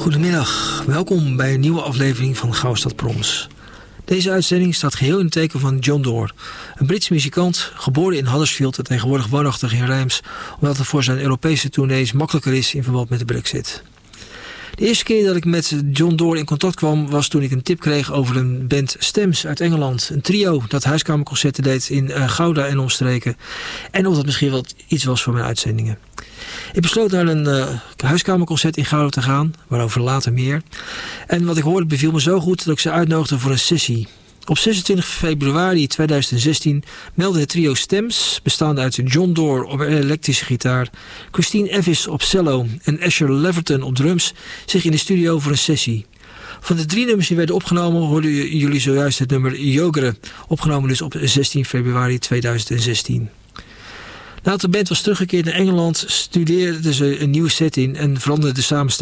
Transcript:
Goedemiddag, welkom bij een nieuwe aflevering van Gouwstad Proms. Deze uitzending staat geheel in het teken van John Doerr, een Brits muzikant, geboren in Huddersfield en tegenwoordig woonachtig in Reims, omdat het voor zijn Europese tournees makkelijker is in verband met de Brexit. De eerste keer dat ik met John Doerr in contact kwam was toen ik een tip kreeg over een band Stems uit Engeland. Een trio dat huiskamerconcerten deed in Gouda en omstreken. En of dat misschien wel iets was voor mijn uitzendingen. Ik besloot naar een huiskamerconcert in Gouda te gaan, waarover later meer. En wat ik hoorde beviel me zo goed dat ik ze uitnodigde voor een sessie. Op 26 februari 2016 meldde het trio Stems, bestaande uit John Doerr op elektrische gitaar, Christine Evis op cello en Asher Leverton op drums, zich in de studio voor een sessie. Van de 3 nummers die werden opgenomen hoorden jullie zojuist het nummer Jogere, opgenomen dus op 16 februari 2016. Nadat de band was teruggekeerd naar Engeland, studeerden ze een nieuwe set in en veranderden de samenstelling.